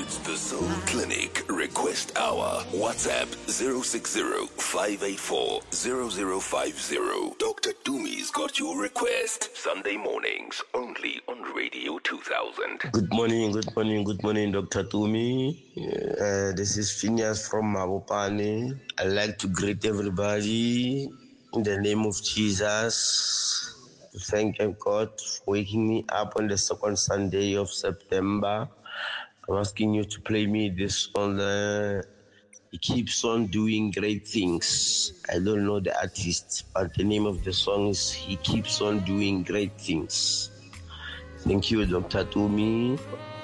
It's the Soul Clinic Request Hour. WhatsApp 060-584-0050. Dr. Tumi's got your request. Sunday mornings only on Radio 2000. Good morning, Dr. Tumi. This is Phineas from Mabopane. I'd like to greet everybody in the name of Jesus. To thank God for waking me up on the second Sunday of September. I'm asking you to play me this song. He keeps on doing great things. I don't know the artist, but the name of the song is He Keeps on Doing Great Things. Thank you, Dr. Tumi.